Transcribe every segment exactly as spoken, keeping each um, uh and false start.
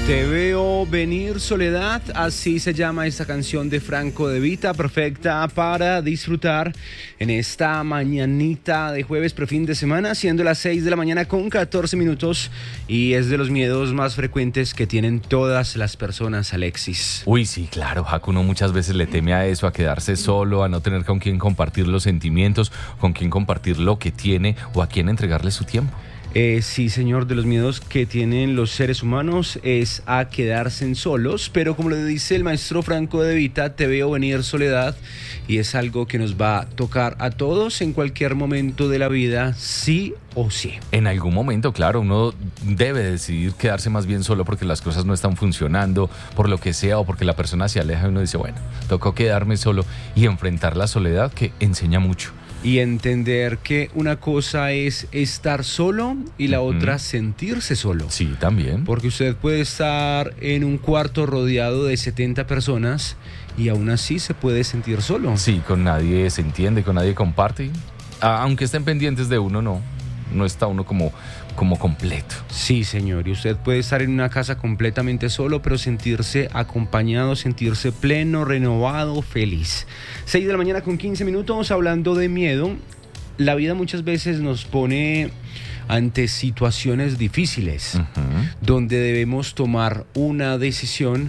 Te veo venir, Soledad, así se llama esta canción de Franco De Vita, perfecta para disfrutar en esta mañanita de jueves prefin de semana, siendo las seis de la mañana con catorce minutos, y es de los miedos más frecuentes que tienen todas las personas, Alexis. Uy, sí, claro, Jaco, uno muchas veces le teme a eso, a quedarse solo, a no tener con quién compartir los sentimientos, con quién compartir lo que tiene o a quién entregarle su tiempo. Eh, sí, señor, de los miedos que tienen los seres humanos es a quedarse solos, pero como le dice el maestro Franco De Vita, te veo venir, Soledad, y es algo que nos va a tocar a todos en cualquier momento de la vida, sí o sí. En algún momento, claro, uno debe decidir quedarse más bien solo porque las cosas no están funcionando, por lo que sea, o porque la persona se aleja y uno dice, bueno, tocó quedarme solo y enfrentar la soledad, que enseña mucho. Y entender que una cosa es estar solo y la uh-huh. otra sentirse solo. Sí, también. Porque usted puede estar en un cuarto rodeado de setenta personas y aún así se puede sentir solo. Sí, con nadie se entiende, con nadie comparte. Aunque estén pendientes de uno, no. No está uno como, como completo. Sí, señor, y usted puede estar en una casa completamente solo, pero sentirse acompañado, sentirse pleno, renovado, feliz. seis de la mañana con quince minutos, hablando de miedo. La vida muchas veces nos pone ante situaciones difíciles, uh-huh. donde debemos tomar una decisión,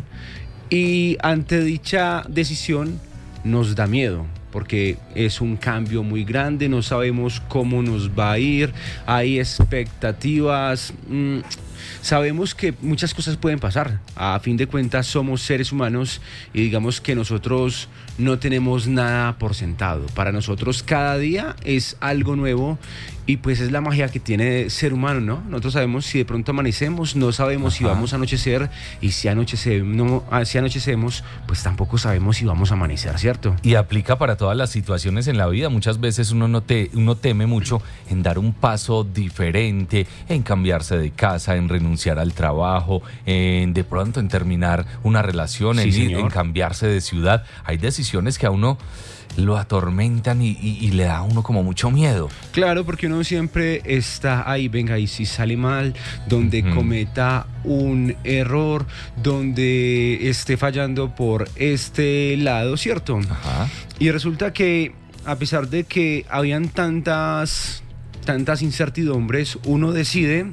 y ante dicha decisión nos da miedo, porque es un cambio muy grande, no sabemos cómo nos va a ir, hay expectativas, mmm, sabemos que muchas cosas pueden pasar. A fin de cuentas somos seres humanos y digamos que nosotros no tenemos nada por sentado. Para nosotros cada día es algo nuevo y pues es la magia que tiene ser humano, ¿no? Nosotros sabemos si de pronto amanecemos, no sabemos Ajá. si vamos a anochecer, y si, anochece, no, si anochecemos, pues tampoco sabemos si vamos a amanecer, ¿cierto? Y aplica para todas las situaciones en la vida. Muchas veces uno, no te, uno teme mucho en dar un paso diferente, en cambiarse de casa, en renunciar al trabajo, en de pronto en terminar una relación, sí, en, en cambiarse de ciudad. Hay decisiones que a uno lo atormentan y, y, y le da a uno como mucho miedo. Claro, porque uno siempre está ahí, venga, y si sale mal, donde uh-huh. cometa un error, donde esté fallando por este lado, ¿cierto? Ajá. Y resulta que a pesar de que habían tantas, tantas incertidumbres, uno decide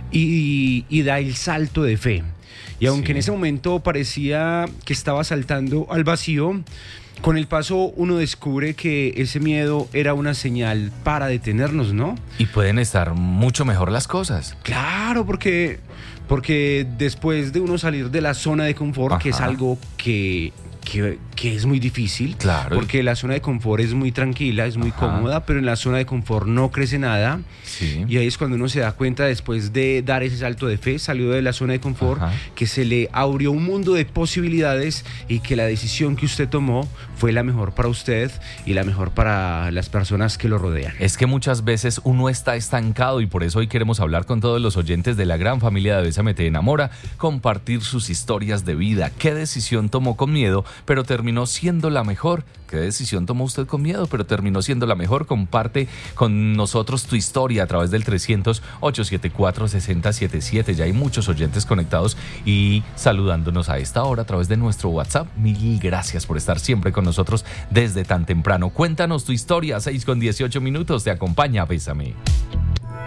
y, y da el salto de fe. Y aunque sí. en ese momento parecía que estaba saltando al vacío, con el paso uno descubre que ese miedo era una señal para detenernos, ¿no? Y pueden estar mucho mejor las cosas. Claro, porque, porque después de uno salir de la zona de confort, Ajá. que es algo que, que, que es muy difícil, claro. porque la zona de confort es muy tranquila, es muy Ajá. cómoda, pero en la zona de confort no crece nada. Sí. Y ahí es cuando uno se da cuenta, después de dar ese salto de fe, salió de la zona de confort, Ajá. que se le abrió un mundo de posibilidades y que la decisión que usted tomó fue la mejor para usted y la mejor para las personas que lo rodean. Es que muchas veces uno está estancado, y por eso hoy queremos hablar con todos los oyentes de la gran familia de Bésame Te Enamora, compartir sus historias de vida. ¿Qué decisión tomó con miedo, pero terminó siendo la mejor? ¿Qué decisión tomó usted con miedo, pero terminó siendo la mejor? Comparte con nosotros tu historia a través del trescientos, ochocientos setenta y cuatro, sesenta setenta y siete. Ya hay muchos oyentes conectados y saludándonos a esta hora a través de nuestro WhatsApp. Mil gracias por estar siempre con nosotros desde tan temprano. Cuéntanos tu historia, seis con dieciocho minutos. Te acompaña Bésame.